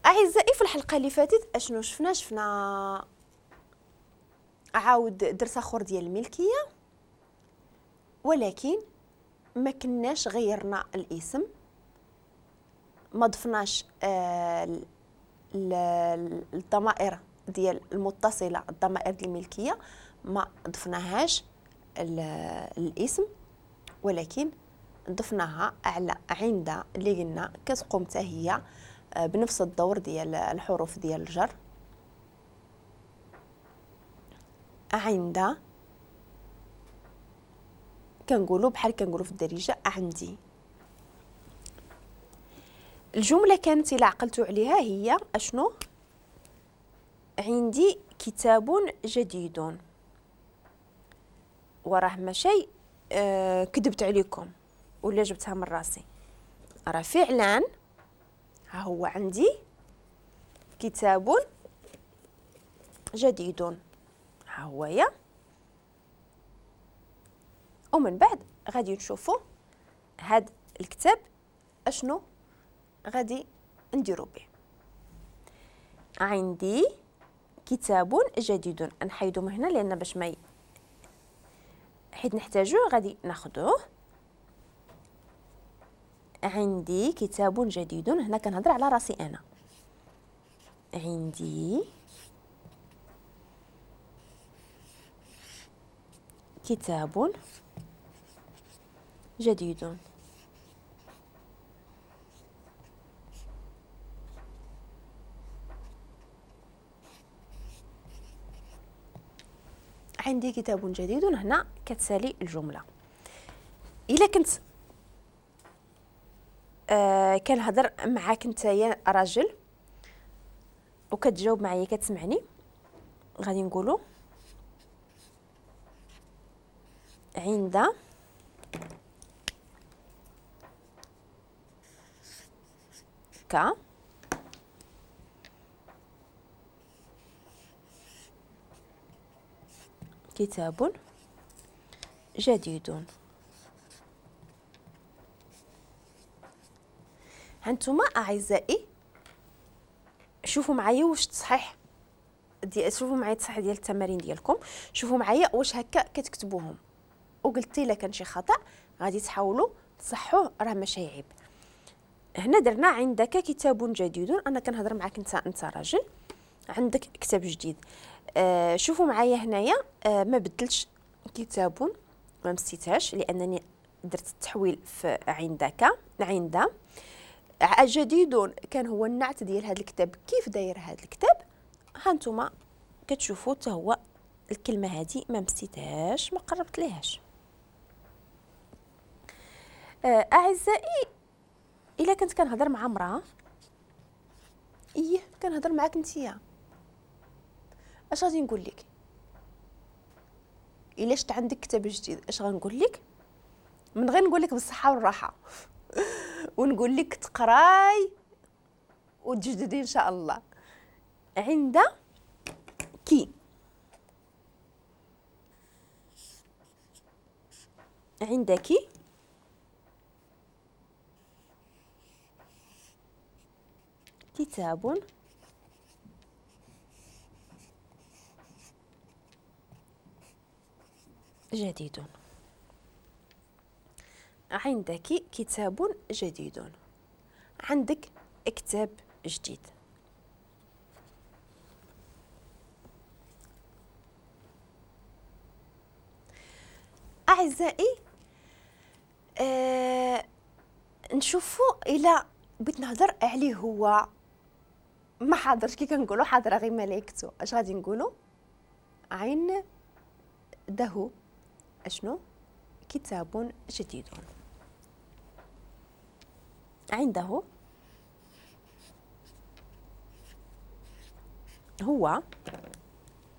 اعزائي، في الحلقه اللي فاتت اشنو شفنا عاود درس اخر ديال الملكيه، ولكن ما كناش غيرنا الاسم، ما ضفناش الضمائر ديال المتصله، الضمائر ديال الملكيه ما ضفناهاش الاسم، ولكن ضفناها على عند اللي قلنا كتقوم حتى هي بنفس الدور ديال الحروف ديال الجر. عند كنقولوا في الدارجه عندي. الجمله كانت الا عقلتوا عليها هي اشنو؟ عندي كتاب جديد. وراه ماشي كذبت عليكم ولا جبتها من راسي، راه فعلا ها هو عندي كتاب جديد، ها هو يا. ومن بعد غادي نشوفوا هاد الكتاب اشنو غادي نديرو به. عندي كتاب جديد، نحيدو من هنا لان باش ما حيت نحتاجوه غادي ناخذوه. عندي كتاب جديد، هنا كنهضر على راسي انا. عندي كتاب جديد. عندي كتاب جديد، هنا كتسالي الجمله. الا كنت كنهضر معاك نتايا راجل وكتجاوب معايا كتسمعني، غادي نقولوا عند كتاب جديد. هانتوما اعزائي شوفوا معايا واش تصحيح شوفوا معايا التصحيح ديال التمارين ديالكم، شوفوا معايا واش هكا كتكتبوهم، وقلتي الا كان شي خطا غادي تحاولوا تصحوه، راه ماشي عيب. هنا درنا عندك كتاب جديد، انا كنهضر معاك انت راجل عندك كتاب جديد. شوفوا معايا هنايا ما بدلتش كتاب، ما مسيتهاش لانني درت التحويل في عند جديد كان هو النعت ديال هذا الكتاب. كيف داير هذا الكتاب؟ هانتوما كتشوفوا حتى هو الكلمه هذه ما مسيتهاش، ما قربت ليهاش. اعزائي، الا كنت كنهضر مع امراه، كنهضر معاك نتيا، اش غادي نقول لك؟ الا شت عندك كتاب جديد اش غنقول لك؟ من غير نقول لك بالصحه والراحه ونقول لك تقراي وتجددي ان شاء الله. عندك عندك كتاب جديد. عندك كتاب جديد، عندك كتاب جديد. أعزائي نشوفوا إلا بغيت نهضر عليه هو ما حاضرش، كي كنقولوا حاضره غير ملائكته، اش غادي نقولوا؟ عنده اشنو؟ كتاب جديد. عنده هو